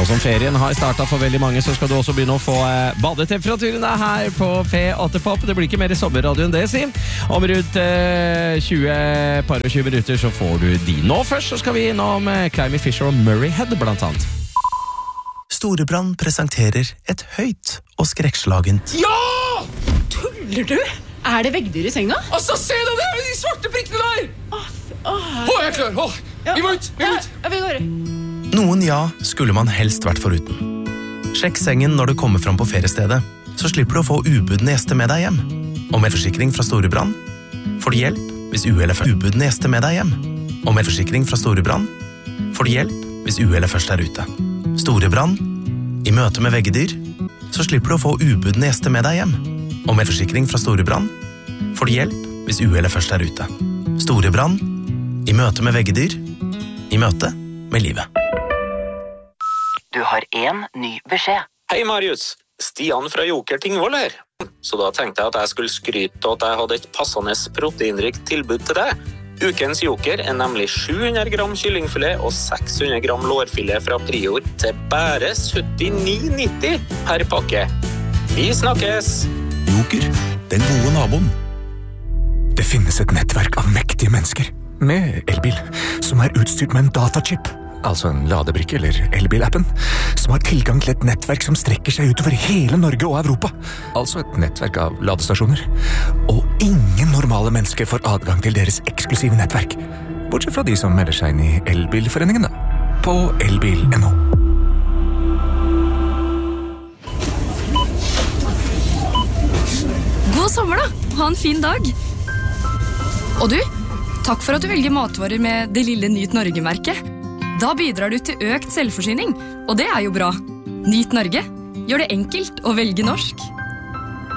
som ferien har startet for veldig mange, så skal du også begynne å få badetemperaturene her på P8 Pop. Det blir ikke mer i sommerradio enn det, si. Om rundt 20 minutter så får du de. Nå først så skal vi innom Climby Fisher og Murray Head, blant annet. Storebrand presenterer et høyt og skrekkslagent. Ja! Tuller du? Er det veggdyr i senga? Altså, se det der, de svarte prikkene der! Jeg er klar, vi må ut, Ja, vi går. Noen ja skulle man helst vært foruten. Sjekk sengen når du kommer fram på feriestedet, så slipper du å få ubudne gjester med deg hjem. Og med forsikring fra Storebrand får du hjelp hvis uhellet først ubudne gjester med deg hjem. Og med forsikring fra Storebrand får du hjelp hvis uhellet først er ute. Storebrand, i møte med veggedyr, så slipper du å få ubudne gjester med deg hjem. Og med forsikring fra Storebrand får du hjelp hvis uhellet først er ute. Storebrand, i møte med veggedyr, i møte med livet. Du har en ny beskjed. Hei Marius, Stian fra Joker Tingvoll her. Så da tenkte jeg at jeg skulle skryte at jeg hadde et passende proteinrikt tilbud til deg. Ukens Joker er nemlig 700 gram kyllingfilet og 600 gram lårfilet fra Prior til bare 79,90 per pakke. Vi snakkes! Joker, den gode naboen. Det finnes et nettverk av mektige mennesker med elbil, som er utstyrt med en datachip, altså en ladebrikke eller elbilappen, som har tilgang til et nettverk som strekker seg utover hele Norge og Europa, altså et nettverk av ladestasjoner. Og ingen normale mennesker får adgang til deres eksklusive nettverk, bortsett fra de som melder seg inn i elbilforeningen på elbil.no. God sommer da, ha en fin dag. Og du, takk for at du velger matvarer med det lille Nyt Norge-merket. Da bidrar du til økt selvforsyning, og det er jo bra. Nyt Norge, gjør det enkelt å velge norsk.